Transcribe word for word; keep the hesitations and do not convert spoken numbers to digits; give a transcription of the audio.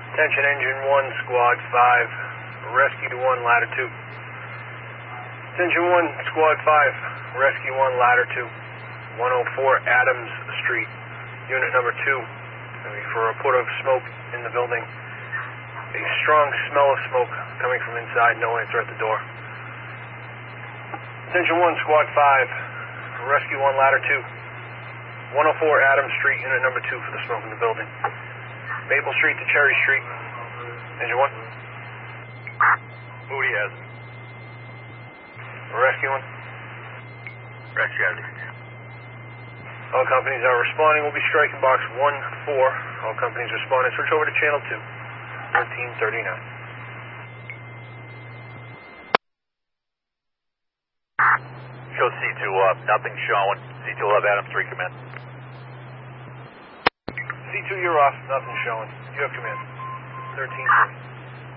Attention engine one, squad five, rescue one, ladder two. Attention one, squad five, rescue one, ladder two. one oh four Adams Street, unit number two. For a report of smoke in the building. A strong smell of smoke coming from inside, no answer at the door. Attention one, squad five, rescue one, ladder two. one oh four Adams Street, unit number two for the smoke in the building. Maple Street to Cherry Street. Engine one. Moody has it. Rescue one. Rescue has it. All companies are responding. We'll be striking box one four. All companies responding. Switch over to channel two. thirteen thirty-nine. Show C two up. Nothing showing. C two will have Adam three command. C two, you're off. Nothing showing. You have command. thirteen thirty.